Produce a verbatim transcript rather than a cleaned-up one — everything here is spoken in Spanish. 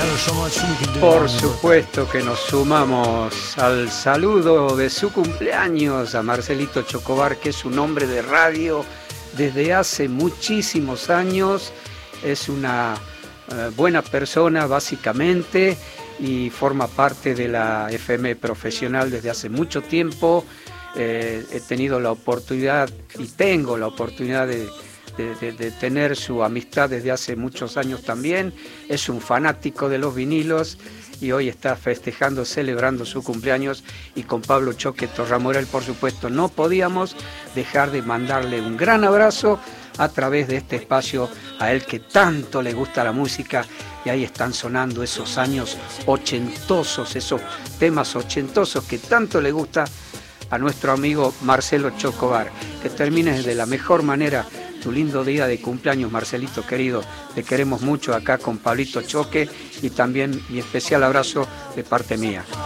Por supuesto que nos sumamos al saludo de su cumpleaños a Marcelito Chocobar, que es un hombre de radio desde hace muchísimos años. Es una uh, buena persona básicamente y forma parte de la F M profesional desde hace mucho tiempo. Eh, he tenido la oportunidad y tengo la oportunidad de De, de, de tener su amistad desde hace muchos años también. Es un fanático de los vinilos y hoy está festejando, celebrando su cumpleaños, y con Pablo Choque Torramorel, por supuesto, no podíamos dejar de mandarle un gran abrazo a través de este espacio a él que tanto le gusta la música. Y ahí están sonando esos años ochentosos, esos temas ochentosos que tanto le gusta a nuestro amigo Marcelo Chocobar. Que termines de la mejor manera tu lindo día de cumpleaños, Marcelito querido. Te queremos mucho acá con Pablito Choque, y también mi especial abrazo de parte mía.